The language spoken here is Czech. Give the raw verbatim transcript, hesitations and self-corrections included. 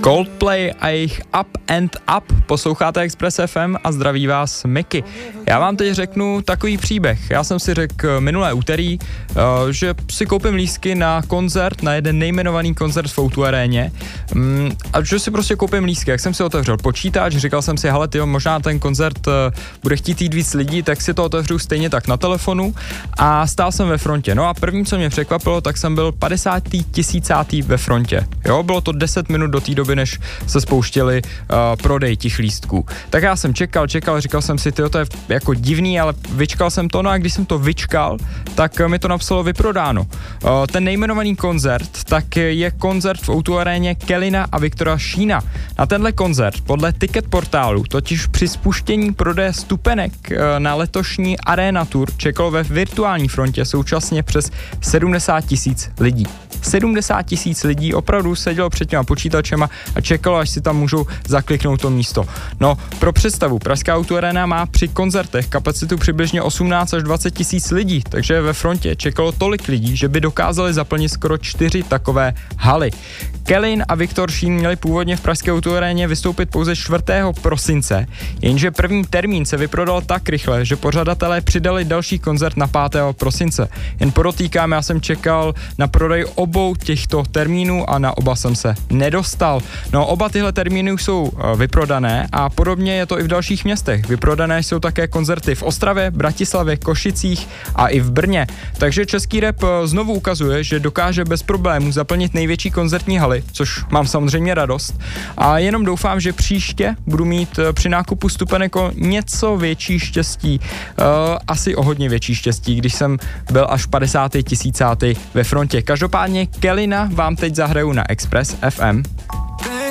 Coldplay a jejich Up and Up. Posloucháte Express F M a zdraví vás Miky. Já vám teď řeknu takový příběh. Já jsem si řekl minulé úterý, že si koupím lístky na koncert, na jeden nejmenovaný koncert v O dva aréně a že si prostě koupím lístky. Jak jsem si otevřel počítač, říkal jsem si, hele tyjo, možná ten koncert bude chtít jít víc lidí, tak si to otevřu stejně tak na telefonu a stál jsem ve frontě. No a první, co mě překvapilo, tak jsem byl padesátý tisícátý ve frontě. Jo, bylo to deset minut do té doby, než se spouštěli uh, prodej těch lístků. Tak já jsem čekal, čekal, říkal jsem si, tyjo, to je jako divný, ale vyčkal jsem to, no a když jsem to vyčkal, tak mi to napsalo vyprodáno. Uh, ten nejmenovaný koncert, tak je koncert v O dva aréně Kellyna a Viktora Sheena. Na tenhle koncert podle Ticket portálu totiž při spuštění prodeje stupenek uh, na letošní Arena Tour čekalo ve virtuální frontě současně přes sedmdesát tisíc lidí. sedmdesát tisíc lidí opravdu sedělo před těma počítačema a čekalo, až si tam můžou zakliknout to místo. No, pro představu, pražská O dva aréna má při koncertech kapacitu přibližně osmnáct až dvacet tisíc lidí, takže ve frontě čekalo tolik lidí, že by dokázali zaplnit skoro čtyři takové haly. Kellyn a Viktor Sheen měli původně v pražské O dva aréně vystoupit pouze čtvrtého prosince, jenže první termín se vyprodal tak rychle, že pořadatelé přidali další koncert na pátého prosince. Jen podotýkám, já jsem čekal na prodej obou těchto termínů a na oba jsem se nedostal. No, oba tyhle termíny už jsou vyprodané a podobně je to i v dalších městech. Vyprodané jsou také koncerty v Ostravě, Bratislavě, Košicích a i v Brně. Takže český rap znovu ukazuje, že dokáže bez problémů zaplnit největší koncertní haly, což mám samozřejmě radost. A jenom doufám, že příště budu mít při nákupu stupenek o něco větší štěstí. Uh, asi o hodně větší štěstí, když jsem byl až padesátý tisícátý ve frontě. Každopádně Kellyna vám teď zahraju na Express F M.